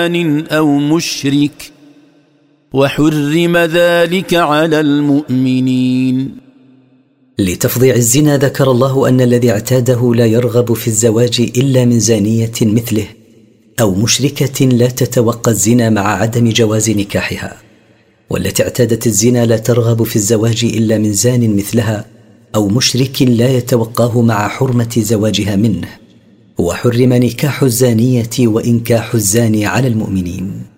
أو مشرك وحرم ذلك على المؤمنين. لتفضيع الزنا ذكر الله أن الذي اعتاده لا يرغب في الزواج إلا من زانية مثله أو مشركة لا تتوقى الزنا مع عدم جواز نكاحها، والتي اعتادت الزنا لا ترغب في الزواج إلا من زان مثلها أو مشرك لا يتوقاه مع حرمة زواجها منه. وحرم نكاح الزانية وإنكاح الزاني على المؤمنين.